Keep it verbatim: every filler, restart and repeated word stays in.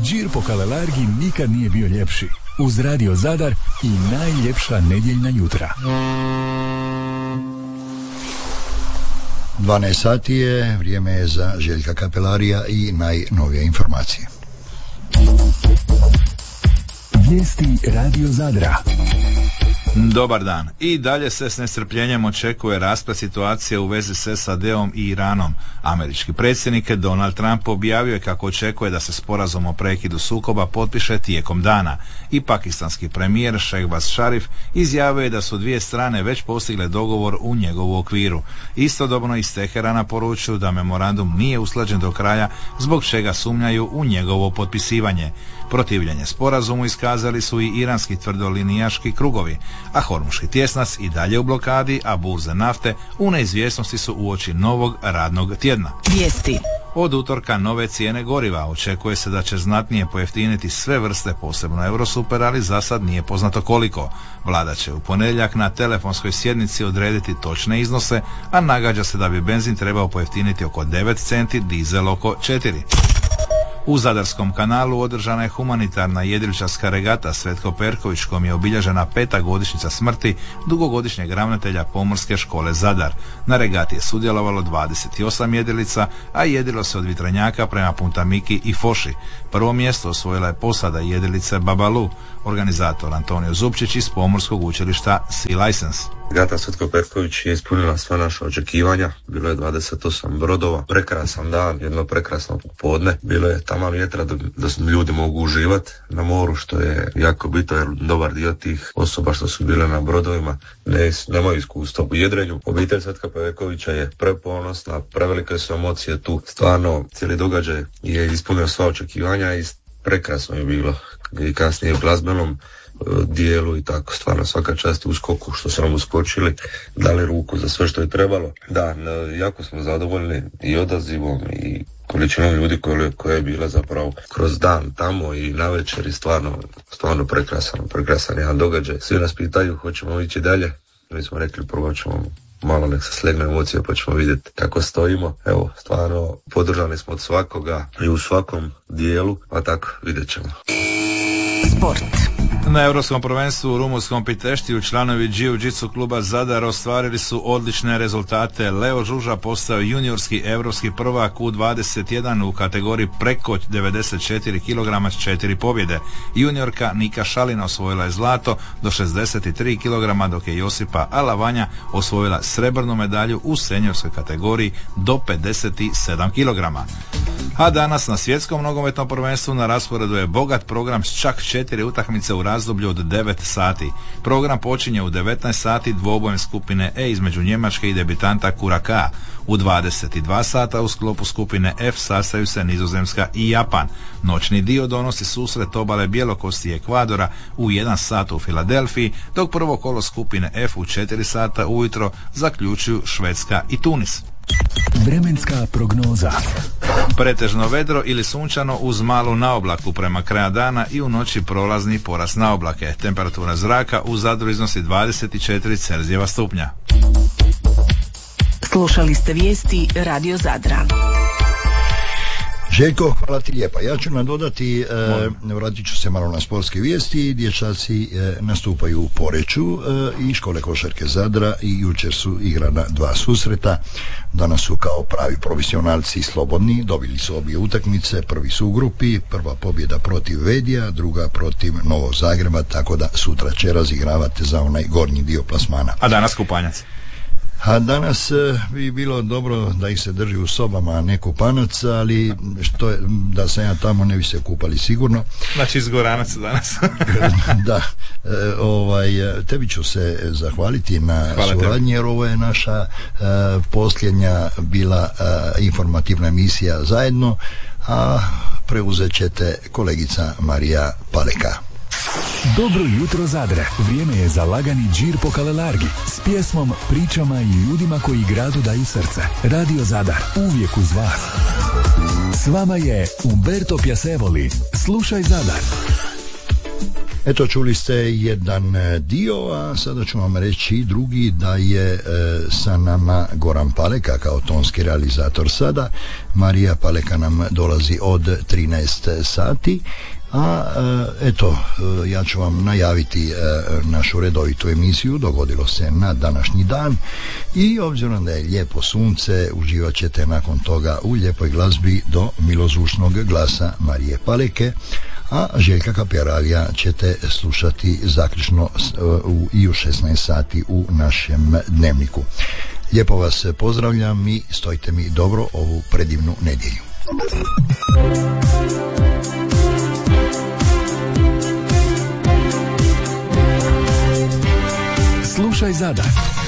Džir po Kalelargi nikad nije bio ljepši. Uz Radio Zadar i najljepša nedjeljna jutra. dvanaest sati je, vrijeme je za Željka Kapelarija i najnovije informacije. Vijesti Radio Zadra. Dobar dan. I dalje se s nestrpljenjem očekuje rasplet situacije u vezi s S A D-om i Iranom. Američki predsjednik Donald Trump objavio je kako očekuje da se sporazum o prekidu sukoba potpiše tijekom dana. I pakistanski premijer Shehbaz Sharif izjavio je da su dvije strane već postigle dogovor u njegovu okviru. Istodobno iz Teherana poručuju da memorandum nije usklađen do kraja, zbog čega sumnjaju u njegovo potpisivanje. Protivljenje sporazumu iskazali su i iranski tvrdolinijaški krugovi, a Hormuški tjesnac i dalje u blokadi, a burze nafte u neizvjesnosti su uoči novog radnog tjedna. Vijesti. Od utorka nove cijene goriva. Očekuje se da će znatnije pojeftiniti sve vrste, posebno Eurosuper, ali za sad nije poznato koliko. Vlada će u ponedjeljak na telefonskoj sjednici odrediti točne iznose, a nagađa se da bi benzin trebao pojeftiniti oko devet centi, dizel oko četiri. U Zadarskom kanalu održana je humanitarna jedriličarska regata Svetko Perković, kojom je obilježena peta godišnjica smrti dugogodišnjeg ravnatelja Pomorske škole Zadar. Na regati je sudjelovalo dvadeset osam jedrilica, a jedrilo se od Vitranjaka prema Puntamiki i Foši. Prvo mjesto osvojila je posada jedrilice Babalu, organizator Antonio Zupčić iz Pomorskog učilišta Sea License. Regata Svetko Perković je ispunila sva naša očekivanja, bilo je dvadeset osam brodova, prekrasan dan, jedno prekrasno popodne, bilo je taman vjetra da, da ljudi mogu uživati na moru, što je jako bitno jer dobar dio tih osoba što su bile na brodovima ne, nemaju iskustva u jedrenju. Obitelj Svetka Perkovića je preponosna, prevelike su emocije tu, stvarno cijeli događaj je ispunio sva očekivanja i prekrasno je bilo i kasnije u glazbenom dijelu i tako, stvarno svaka čast u skoku što su nam uskočili, dali ruku za sve što je trebalo. Da, jako smo zadovoljni i odazivom i količinom ljudi koje, koje je bila zapravo kroz dan tamo i navečer i stvarno, stvarno prekrasan, prekrasan jedan događaj. Svi nas pitaju hoćemo ići dalje, mi smo rekli prvo ćemo malo nek se slegne emocije pa ćemo vidjeti kako stojimo. Evo, stvarno podržani smo od svakoga i u svakom dijelu, pa tako vidjet ćemo. Sport. Na Europskom prvenstvu u rumunskom Piteštiju članovi Jiu-Jitsu kluba Zadar ostvarili su odlične rezultate. Leo Žuža postao juniorski europski prvak u dvadeset jedan u kategoriji preko devedeset četiri kilograma s četiri pobjede. Juniorka Nika Šalina osvojila je zlato do šezdeset tri kilograma, dok je Josipa Alavanja osvojila srebrnu medalju u seniorskoj kategoriji do pedeset sedam kilograma. A danas na svjetskom nogometnom prvenstvu na rasporedu je bogat program s čak četiri utakmice u razdoblju od devet sati. Program počinje u devetnaest sati dvobojem skupine E između Njemačke i debitanta Curacao. U dvadeset dva sata u sklopu skupine F sastaju se Nizozemska i Japan. Noćni dio donosi susret obale Bjelokosti i Ekvadora u jedan sat u Filadelfiji, dok prvo kolo skupine F u četiri sata ujutro zaključuju Švedska i Tunis. Vremenska prognoza. Pretežno vedro ili sunčano uz malu naoblaku prema kraja dana i u noći prolazni porast naoblake. Temperatura zraka u Zadru iznosi dvadeset četiri Celzijeva stupnja. Slušali ste vijesti Radio Zadra. Željko, hvala ti lijepa. Ja ću nadodati, e, vratit ću se malo na sportske vijesti. Dječaci e, nastupaju u Poreču e, i škole košarke Zadra i jučer su igrana dva susreta. Danas su kao pravi profesionalci slobodni, dobili su obje utakmice, prvi su u grupi, prva pobjeda protiv Vedija, druga protiv Novog Zagreba, tako da sutra će razigravati za onaj gornji dio plasmana. A danas kupanjac? A danas e, bi bilo dobro da ih se drži u sobama, a ne kupanac, ali što je, da sam ja tamo ne bi se kupali sigurno. Znači izgoranac danas. Da, e, ovaj, tebi ću se zahvaliti na Hvala suradnji, jer ovo je naša e, posljednja bila e, informativna emisija zajedno, a preuzet ćete kolegica Marija Paleka. Dobro jutro Zadre, vrijeme je za lagani džir po Kalelargi s pjesmom, pričama i ljudima koji gradu daju srce. Radio Zadar, uvijek uz vas. S vama je Umberto Piacevoli. Slušaj Zadar. Eto, čuli ste jedan dio, a sada ću vam reći drugi, da je e, sa nama Goran Paleka kao tonski realizator sada. Marija Paleka nam dolazi od trinaest sati. A eto, ja ću vam najaviti našu redovitu emisiju, dogodilo se na današnji dan, i obzirom da je lijepo sunce, uživat ćete nakon toga u lijepoj glazbi do milozvučnog glasa Marije Paleke, a Željka Kapjaralija ćete slušati zaključno u, i u šesnaest sati u našem dnevniku. Lijepo vas pozdravljam i stojite mi dobro ovu predivnu nedjelju. Slušaj Zadar.